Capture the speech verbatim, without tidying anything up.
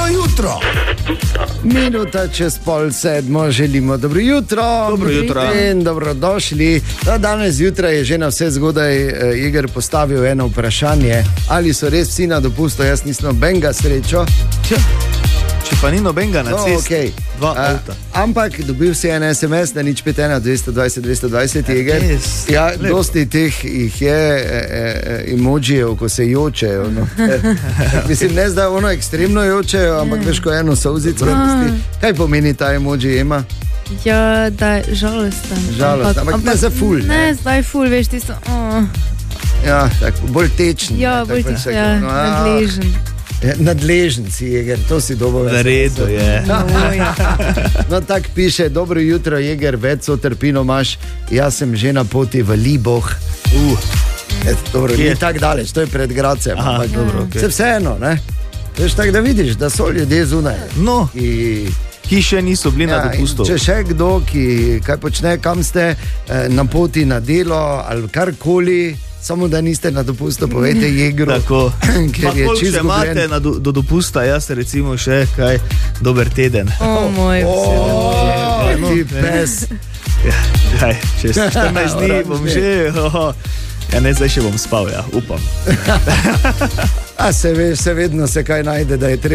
Dobro jutro. Minuta čez pol sedmo, želimo dobro jutro. Dobro jutro. In dobrodošli. Danes zjutraj je že na vse zgodaj Jeger postavil eno vprašanje, ali so res vsi na dopustu. Jaz nisem nobenega srečo. Če, če pa ni nobenega na No, cesti, okay. dva A, avta. ampak dobil si en es em es na nič pet ena dvesto dvajset dvesto dvajset Jeger. res, Ja, lepo. dosti teh jih je e, e, emojijev, ko se jočejo. No. Mislim, ne zdaj ono ekstremno jočejo, ampak veš, ko eno solzico pusti. Kaj pomeni ta emoji, Ema? Ja, da je žalosten. Žalosten, ampak ne za ful, ne. Ne, zdaj ful, veš, tisto. Oh. Ja, tako, bolj tečen. Ja, ne, bolj tako tisto, se- ja, No, nadležen. Ja, nadležen si, Jeger, to si dobro V redu je. No, tako piše, dobro jutro, Jeger, več sotrpino imaš, jaz sem že na poti v Liboh. Uh, Et, dobro, Kje? ni tako daleč, to je pred Gracem. Aha, ampak dobro, okay. okej. Se vseeno, ne? Veš, tako da vidiš, da so ljudje zunaj. no, Ki, ki še niso bili na ja, in dopustu. če še kdo, ki kaj počne, kam ste eh, na poti na delo ali karkoli, samo da niste na dopustu, povejte Jegru. Tako. Ker Pa je koliko čisto še imate gubljen. na do, do dopusta, jaz recimo še kaj, dober teden. O, moj O, no, ti ne. pes. Ja, kaj, čez štirinajst dni bom že, oh, ja ne, zdaj še bom spal, ja, upam. A se veš, se vedno se kaj najde, da je treba.